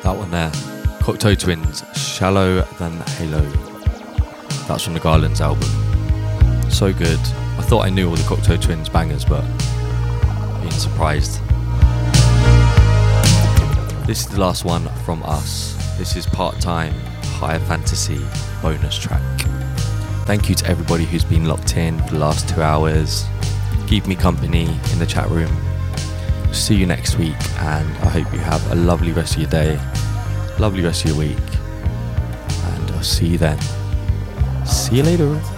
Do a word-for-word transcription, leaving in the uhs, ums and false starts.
That one there, Cocteau Twins, Shallow Than Halo. That's from the Garlands album. So good. I thought I knew all the Cocteau Twins bangers, but being surprised. This is the last one from us. This is Part-Time Higher Fantasy bonus track. Thank you to everybody who's been locked in for the last two hours. Keep me company in the chat room. See you next week, and I hope you have a lovely rest of your day, lovely rest of your week, and I'll see you then. See you later.